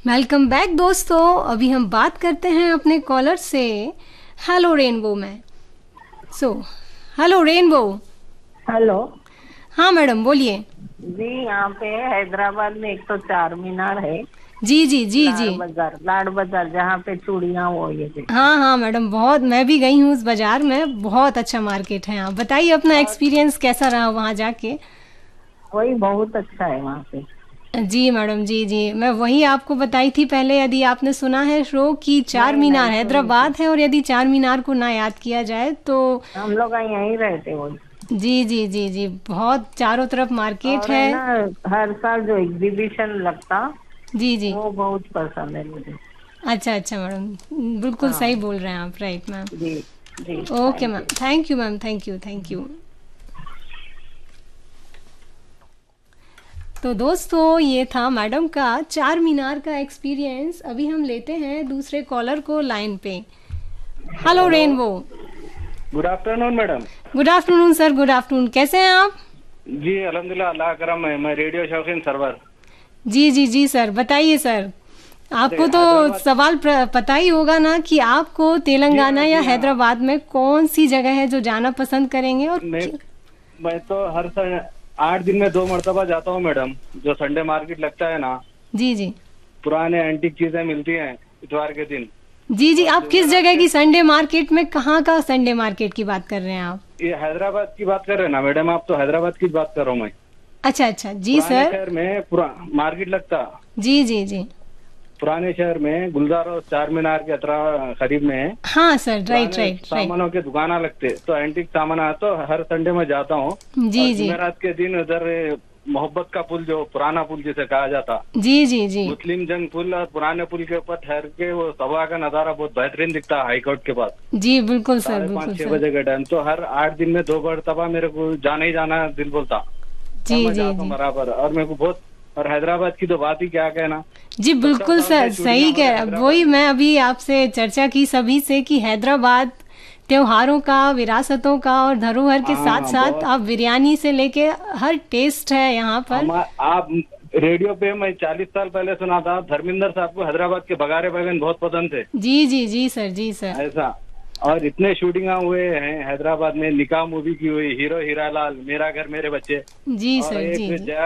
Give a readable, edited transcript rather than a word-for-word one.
Welcome back दोस्तों। अभी हम बात करते हैं अपने कॉलर से हेलो रेनबो में। Hello rainbow. हेलो। हाँ मैडम बोलिए। जी, यहाँ पे हैदराबाद में एक तो चार मीनार है। जी जी जी जी। लाड बाजार जहाँ पे चूड़ियाँ वो ये देखो। हाँ हाँ मैडम, बहुत मैं भी गई हूँ उस बाजार में, बहुत अच्छा मार्केट है। आप बताइए अपना और एक्सपीरियंस कैसा रहा वहाँ जाके। वही बहुत अच्छा है वहाँ पे। जी मैडम, जी जी, मैं वही आपको बताई थी पहले। यदि आपने सुना है शो कि चार नहीं मीनार नहीं, सुनी थी। हैदराबाद है, और यदि चार मीनार को ना याद किया जाए तो हम लोग यहीं रहते वही। जी जी जी जी, बहुत चारों तरफ मार्केट और है। है ना, हर साल जो एग्जीबिशन लगता जी जी। वो बहुत पसंद है मुझे। अच्छा अच्छा मैडम, बिल्कुल सही हाँ। बोल रहे हैं आप, right ma'am. Ji. Ji. Okay thank ma'am, you. Thank you ma'am, thank you thank you. तो दोस्तों ये था मैडम का चार मीनार का एक्सपीरियंस। अभी हम लेते हैं दूसरे कॉलर को लाइन पे। Hello hello. Rainbow. Good afternoon madam. Good afternoon sir, good afternoon. कैसे हैं आप? जी अल्हम्दुलिल्लाह, अल्लाह करम है। मैं रेडियो शौकीन सरवर। जी जी जी सर, बताइए सर। अरे आपको तो हैदराबाद। सवाल पता ही होगा ना कि आपको जी तेलंगाना हाँ, या जी हाँ। हैदराबाद में कौन सी जगह है जो जाना पसंद करेंगे और मैं मैं तो हर 8 दिन में 2 मरतबा जाता हूँ मैडम। जो संडे मार्केट लगता है ना, जी जी पुराने एंटीक चीजें मिलती हैं इतवार के दिन। जी जी। और आप किस जुमेरात जगह के, की संडे मार्केट में, कहाँ का संडे मार्केट की बात कर रहे हैं आप? ये हैदराबाद की बात कर रहे हैं ना मैडम? आप तो हैदराबाद की बात कर रहा हूँ मैं। अच्छा अच्छा, जी पुराने सर। शहर में पूरा मार्केट लगता। जी जी जी। पुराने शहर में गुलजार और चार मीनार के करीब में हाँ सर, राइट पुराने राइट राइट। सामानों के दुकाना लगते, तो एंटीक सामान आता, तो हर संडे में जाता हूँ। और जी जी जुमेरात के दिन उधर मोहब्बत का पुल, जो पुराना पुल जिसे कहा जाता, जी जी जी मुस्लिम जंग पुल, और पुराने पुल के ऊपर ठहर के वो सभा का नजारा बहुत बेहतरीन दिखता है, हाई कोर्ट के पास। जी, बिल्कुल सर, साढ़े बिल्कुल पाँच छह सर। बजे के टाइम तो हर 8 दिन में 2 मरतबा मेरे को जाना ही जाना दिल बोलता। और जी मैं जी जाता हूँ जी बराबर, और मेरे को बहुत। और हैदराबाद की तो बात ही क्या कहना। जी, 70 बिल्कुल साल से सर, चूड़ियां सही कह हमारे रहे हैं। हैदराबाद वही में। मैं अभी आपसे चर्चा की सभी से कि हैदराबाद त्योहारों का, विरासतों का और धरोहर के साथ हाँ साथ बहुत। आप बिरयानी से लेके हर टेस्ट है यहाँ पर। हम आप रेडियो पे मैं 40 साल पहले सुना था, धर्मेंद्र साहब को हैदराबाद के बघारे बैगन बहुत पसंद थे। जी जी जी सर, जी सर। ऐसा। और इतने शूटिंग हुए हैं हैदराबाद में, निकाह मूवी की हुई, हीरो हीरा लाल, मेरा घर मेरे बच्चे। जी और सर, एक जी जी। जया